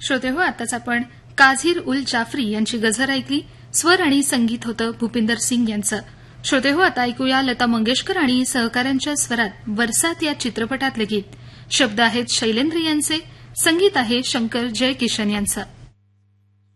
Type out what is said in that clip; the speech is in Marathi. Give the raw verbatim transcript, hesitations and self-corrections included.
श्रोते हो, आताच आपण काझीर उल जाफरी यांची गझल ऐकली. स्वर आणि संगीत होतं भूपिंदर सिंग यांचं. श्रोते हो, आता ऐकूया लता मंगेशकर आणि सहकाऱ्यांच्या स्वरात बरसात या चित्रपटातले गीत. शब्द आहेत शैलेंद्र यांचे, संगीत आहे शंकर जयकिशन यांचं.